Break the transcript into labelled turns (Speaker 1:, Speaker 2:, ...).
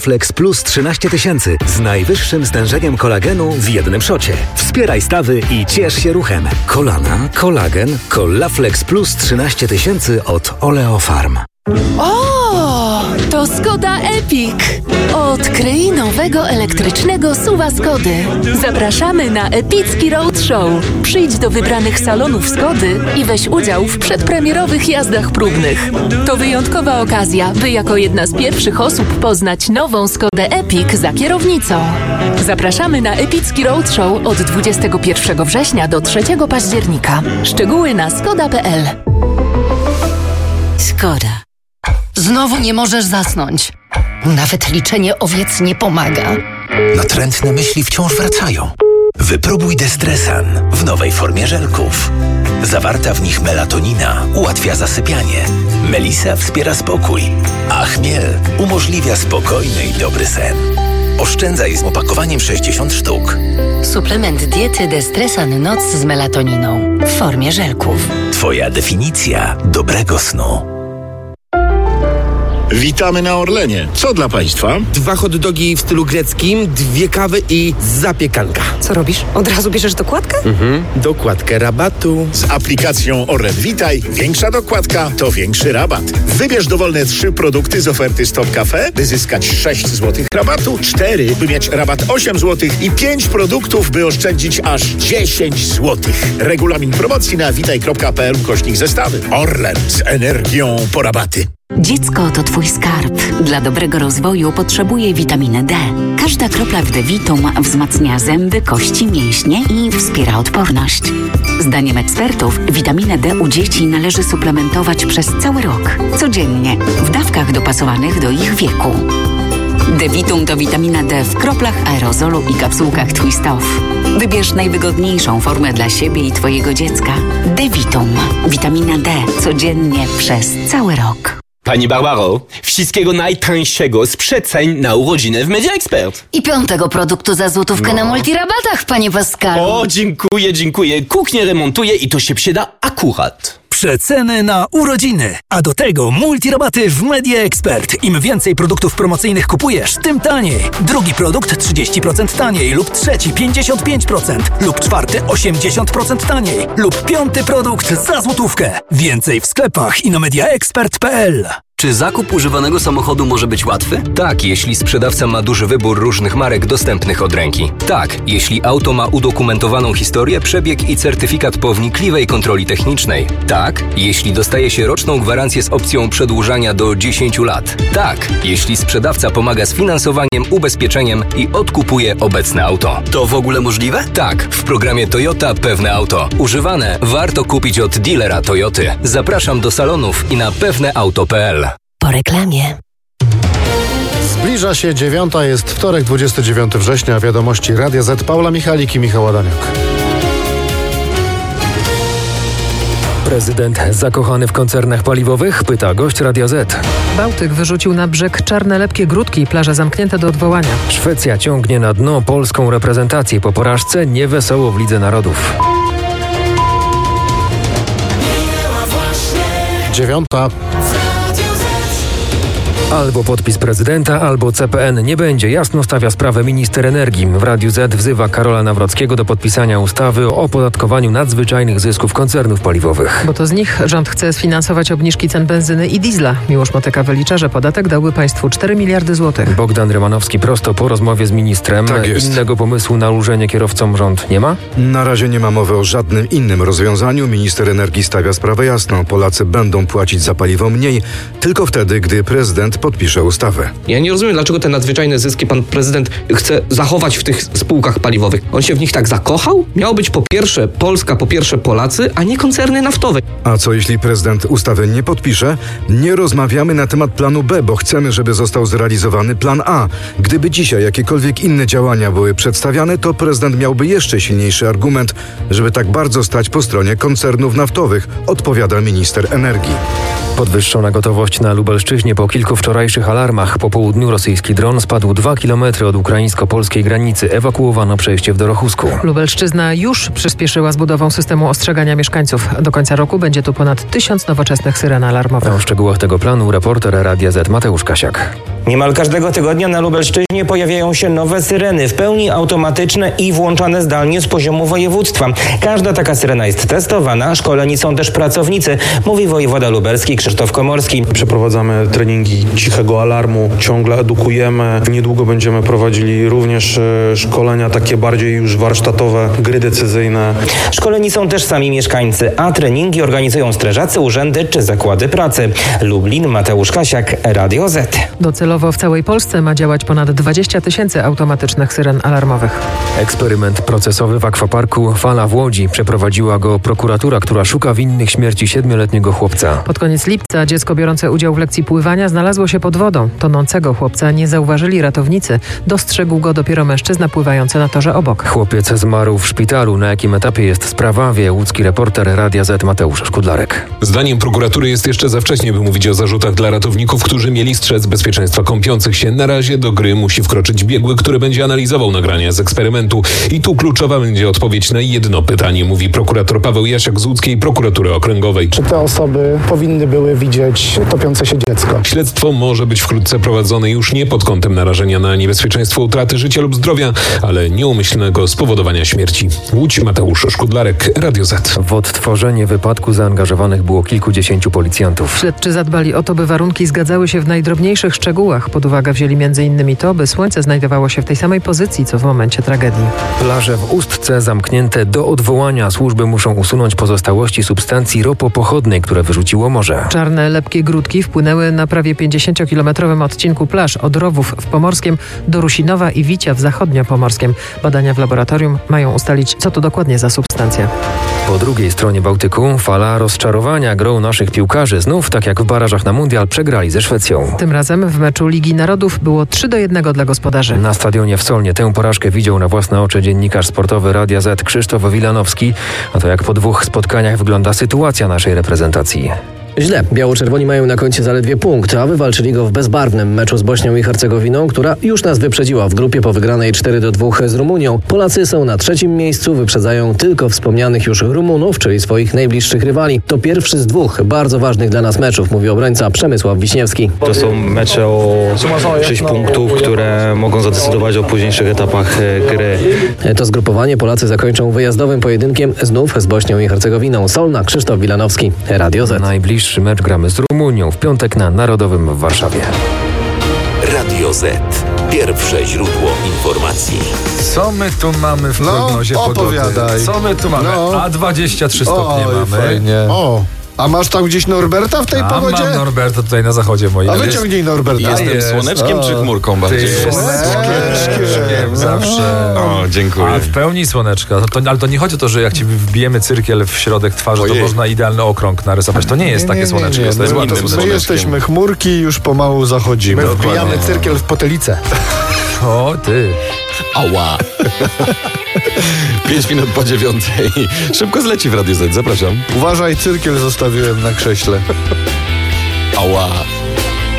Speaker 1: Flex Plus 13 000 z najwyższym stężeniem kolagenu w jednym szocie. Wspieraj stawy i ciesz się ruchem. Kolana, kolagen, Collaflex Plus 13 000 od Oleofarm.
Speaker 2: O, to Skoda Epic. Odkryj nowego elektrycznego SUV-a Skody. Zapraszamy na epicki roadshow. Przyjdź do wybranych salonów Skody i weź udział w przedpremierowych jazdach próbnych. To wyjątkowa okazja, by jako jedna z pierwszych osób poznać nową Skodę Epic za kierownicą. Zapraszamy na epicki roadshow od 21 września do 3 października. Szczegóły na skoda.pl.
Speaker 3: Skoda. Znowu nie możesz zasnąć. Nawet liczenie owiec nie pomaga.
Speaker 4: Natrętne myśli wciąż wracają. Wypróbuj Destresan w nowej formie żelków. Zawarta w nich melatonina ułatwia zasypianie. Melisa wspiera spokój, a chmiel umożliwia spokojny i dobry sen. Oszczędzaj z opakowaniem 60 sztuk.
Speaker 3: Suplement diety Destresan Noc z melatoniną w formie żelków.
Speaker 4: Twoja definicja dobrego snu.
Speaker 5: Witamy na Orlenie. Co dla Państwa?
Speaker 6: 2 hot dogi w stylu greckim, 2 kawy i zapiekanka.
Speaker 7: Co robisz? Od razu bierzesz dokładkę?
Speaker 6: Dokładkę rabatu.
Speaker 5: Z aplikacją Orlen Witaj większa dokładka to większy rabat. Wybierz dowolne 3 produkty z oferty Stop Cafe, by zyskać 6 zł rabatu, 4, by mieć rabat 8 zł i 5 produktów, by oszczędzić aż 10 zł. Regulamin promocji na witaj.pl/zestawy. Orlen z energią po rabaty.
Speaker 8: Dziecko to Twój skarb. Dla dobrego rozwoju potrzebuje witaminy D. Każda kropla w D-Vitum wzmacnia zęby, kości, mięśnie i wspiera odporność. Zdaniem ekspertów witaminę D u dzieci należy suplementować przez cały rok, codziennie, w dawkach dopasowanych do ich wieku. D-Vitum to witamina D w kroplach aerozolu i kapsułkach Twist Off. Wybierz najwygodniejszą formę dla siebie i Twojego dziecka. D-Vitum. Witamina D codziennie przez cały rok.
Speaker 9: Pani Barbaro, wszystkiego najtańszego z przeceń na urodziny w Media Expert.
Speaker 3: I 5. produktu za złotówkę na multirabatach, panie Pascalu.
Speaker 9: O, dziękuję. Kuchnię remontuję i to się przyda akurat.
Speaker 10: Przeceny na urodziny, a do tego multirabaty w Media Expert. Im więcej produktów promocyjnych kupujesz, tym taniej. Drugi produkt 30% taniej lub trzeci 55% lub czwarty 80% taniej lub 5. produkt za złotówkę. Więcej w sklepach i na mediaexpert.pl.
Speaker 11: Czy zakup używanego samochodu może być łatwy? Tak, jeśli sprzedawca ma duży wybór różnych marek dostępnych od ręki. Tak, jeśli auto ma udokumentowaną historię, przebieg i certyfikat po wnikliwej kontroli technicznej. Tak, jeśli dostaje się roczną gwarancję z opcją przedłużania do 10 lat. Tak, jeśli sprzedawca pomaga z finansowaniem, ubezpieczeniem i odkupuje obecne auto. To w ogóle możliwe? Tak, w programie Toyota Pewne Auto. Używane warto kupić od dealera Toyoty. Zapraszam do salonów i na pewneauto.pl.
Speaker 3: Po reklamie.
Speaker 12: Zbliża się 9, jest wtorek, 29 września, wiadomości Radia Z. Paula Michalik i Michał Adamiak.
Speaker 13: Prezydent zakochany w koncernach paliwowych? Pyta gość Radia Z.
Speaker 7: Bałtyk wyrzucił na brzeg czarne lepkie grudki, plaże zamknięte do odwołania.
Speaker 13: Szwecja ciągnie na dno polską reprezentację po porażce, niewesoło w Lidze Narodów.
Speaker 12: 9.
Speaker 13: Albo podpis prezydenta, albo CPN nie będzie. Jasno stawia sprawę minister energii. W Radiu Z wzywa Karola Nawrockiego do podpisania ustawy o opodatkowaniu nadzwyczajnych zysków koncernów paliwowych.
Speaker 7: Bo to z nich rząd chce sfinansować obniżki cen benzyny i diesla. Miłosz Motyka wylicza, że podatek dałby państwu 4 miliardy złotych.
Speaker 13: Bogdan Rymanowski prosto po rozmowie z ministrem.
Speaker 14: Tak jest.
Speaker 13: Innego pomysłu na ulżenie kierowcom rząd nie ma?
Speaker 14: Na razie nie ma mowy o żadnym innym rozwiązaniu. Minister energii stawia sprawę jasną. Polacy będą płacić za paliwo mniej, tylko wtedy, gdy prezydent podpisze ustawę.
Speaker 15: Ja nie rozumiem, dlaczego te nadzwyczajne zyski pan prezydent chce zachować w tych spółkach paliwowych. On się w nich tak zakochał? Miało być po pierwsze Polska, po pierwsze Polacy, a nie koncerny naftowe.
Speaker 14: A co jeśli prezydent ustawy nie podpisze? Nie rozmawiamy na temat planu B, bo chcemy, żeby został zrealizowany plan A. Gdyby dzisiaj jakiekolwiek inne działania były przedstawiane, to prezydent miałby jeszcze silniejszy argument, żeby tak bardzo stać po stronie koncernów naftowych, odpowiada minister energii.
Speaker 13: Podwyższona gotowość na Lubelszczyźnie po kilku wczorajszych alarmach. Po południu rosyjski dron spadł 2 km od ukraińsko-polskiej granicy. Ewakuowano przejście w Dorochusku.
Speaker 7: Lubelszczyzna już przyspieszyła z budową systemu ostrzegania mieszkańców. Do końca roku będzie tu ponad 1000 nowoczesnych syren alarmowych.
Speaker 13: O szczegółach tego planu reporter Radia Z Mateusz Kasiak.
Speaker 16: Niemal każdego tygodnia na Lubelszczyźnie pojawiają się nowe syreny, w pełni automatyczne i włączane zdalnie z poziomu województwa. Każda taka syrena jest testowana, szkoleni są też pracownicy, mówi wojewoda lubelski Krzysztof Komorski.
Speaker 17: Przeprowadzamy treningi cichego alarmu, ciągle edukujemy. Niedługo będziemy prowadzili również szkolenia takie bardziej już warsztatowe, gry decyzyjne.
Speaker 16: Szkoleni są też sami mieszkańcy, a treningi organizują strażacy, urzędy czy zakłady pracy. Lublin, Mateusz Kasiak, Radio Z.
Speaker 7: Docelowo w całej Polsce ma działać ponad 20 000 automatycznych syren alarmowych.
Speaker 13: Eksperyment procesowy w akwaparku Fala w Łodzi. Przeprowadziła go prokuratura, która szuka winnych śmierci 7-letniego chłopca.
Speaker 7: Pod koniec lipca dziecko biorące udział w lekcji pływania znalazło się pod wodą. Tonącego chłopca nie zauważyli ratownicy. Dostrzegł go dopiero mężczyzna pływający na torze obok.
Speaker 13: Chłopiec zmarł w szpitalu. Na jakim etapie jest sprawa, wie łódzki reporter Radia Z Mateusz Szkudlarek.
Speaker 18: Zdaniem prokuratury jest jeszcze za wcześnie, by mówić o zarzutach dla ratowników, którzy mieli strzec bezpieczeństwa kąpiących się. Na razie do gry musi wkroczyć biegły, który będzie analizował nagrania z eksperymentu. I tu kluczowa będzie odpowiedź na jedno pytanie, mówi prokurator Paweł Jasiak z łódzkiej prokuratury okręgowej.
Speaker 19: Czy te osoby powinny były widzieć topiące się dziecko?
Speaker 18: Śledztwo może być wkrótce prowadzone już nie pod kątem narażenia na niebezpieczeństwo utraty życia lub zdrowia, ale nieumyślnego spowodowania śmierci. Łódź, Mateusz Szkudlarek, Radio Z.
Speaker 13: W odtworzenie wypadku zaangażowanych było kilkudziesięciu policjantów.
Speaker 7: Śledczy zadbali o to, by warunki zgadzały się w najdrobniejszych szczegółach. Pod uwagę wzięli m.in. to, by słońce znajdowało się w tej samej pozycji, co w momencie tragedii.
Speaker 13: Plaże w Ustce zamknięte do odwołania. Służby muszą usunąć pozostałości substancji ropopochodnej, które wyrzuciło morze.
Speaker 7: Czarne, lepkie grudki wpłynęły na prawie 50-kilometrowym odcinku plaż od Rowów w Pomorskiem do Rusinowa i Wicia w Zachodniopomorskiem. Badania w laboratorium mają ustalić, co to dokładnie za substancja.
Speaker 13: Po drugiej stronie Bałtyku fala rozczarowania grą naszych piłkarzy. Znów, tak jak w barażach na mundial, przegrali ze Szwecją.
Speaker 7: Tym razem w meczu Ligi Narodów było 3-1 dla gospodarzy.
Speaker 13: Na stadionie w Solnie tę porażkę widział na własne oczy dziennikarz sportowy Radia Z Krzysztof Wilanowski. A to jak po 2 spotkaniach wygląda sytuacja naszej reprezentacji.
Speaker 20: Źle. Biało-czerwoni mają na koncie zaledwie punkt, a wywalczyli go w bezbarwnym meczu z Bośnią i Hercegowiną, która już nas wyprzedziła w grupie po wygranej 4-2 z Rumunią. Polacy są na 3. miejscu, wyprzedzają tylko wspomnianych już Rumunów, czyli swoich najbliższych rywali. To pierwszy z 2 bardzo ważnych dla nas meczów, mówi obrońca Przemysław Wiśniewski.
Speaker 21: To są mecze o 6 punktów, które mogą zadecydować o późniejszych etapach gry.
Speaker 20: To zgrupowanie Polacy zakończą wyjazdowym pojedynkiem znów z Bośnią i Hercegowiną. Solna, Krzysztof Wilanowski, Radio Z.
Speaker 13: Najbliższy mecz gramy z Rumunią w piątek na Narodowym w Warszawie.
Speaker 4: Radio Z. Pierwsze źródło informacji.
Speaker 22: Co my tu mamy w prognozie pogody? Co my tu mamy? A 23 stopnie mamy.
Speaker 12: Fajnie. O. A masz tam gdzieś Norberta w tej pogodzie?
Speaker 22: Mam Norberta tutaj na zachodzie moim.
Speaker 12: A wyciągnij Norberta.
Speaker 22: Jestem
Speaker 23: słoneczkiem czy chmurką bardziej?
Speaker 22: Słoneczkiem zawsze.
Speaker 23: O, dziękuję.
Speaker 22: A w pełni słoneczka. Ale to nie chodzi o to, że jak ci wbijemy cyrkiel w środek twarzy, to można idealny okrąg narysować. To nie jest takie słoneczko.
Speaker 12: My jesteśmy chmurki, już pomału zachodzimy.
Speaker 19: My wbijamy cyrkiel w potylicę.
Speaker 22: O, ty.
Speaker 23: Ała. 5 minut po 9. Szybko zleci w Radio Z. Zapraszam.
Speaker 12: Uważaj, cyrkiel zostawiłem na krześle.
Speaker 23: Ała.